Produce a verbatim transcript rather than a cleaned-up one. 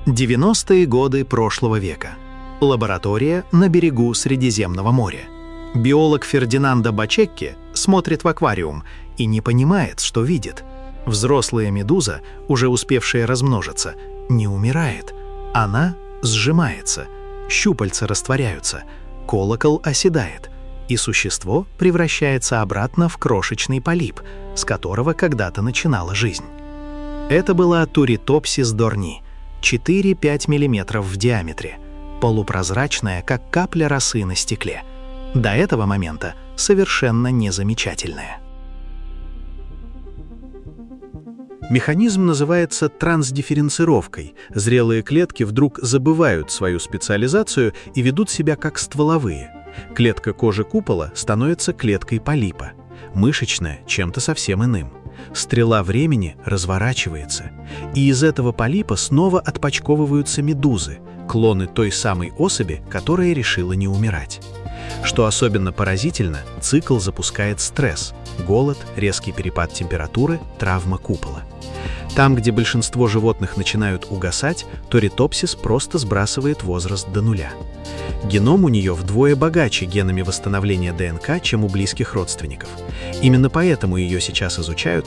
девяностые годы прошлого века. Лаборатория на берегу Средиземного моря. Биолог Фердинандо Бачекки смотрит в аквариум и не понимает, что видит. Взрослая медуза, уже успевшая размножиться, не умирает. Она сжимается, щупальца растворяются, колокол оседает, и существо превращается обратно в крошечный полип, с которого когда-то начинала жизнь. Это была Туритопсис дорни, четыре-пять миллиметров в диаметре, полупрозрачная, как капля росы на стекле. До этого момента совершенно незамечательная. Механизм называется трансдифференцировкой. Зрелые клетки вдруг забывают свою специализацию и ведут себя как стволовые. Клетка кожи купола становится клеткой полипа, мышечная — чем-то совсем иным. Стрела времени разворачивается, и из этого полипа снова отпочковываются медузы, клоны той самой особи, которая решила не умирать. Что особенно поразительно, цикл запускает стресс, голод, резкий перепад температуры, травма купола. Там, где большинство животных начинают угасать, Туритопсис просто сбрасывает возраст до нуля. Геном у нее вдвое богаче генами восстановления ДНК, чем у близких родственников. Именно поэтому ее сейчас изучают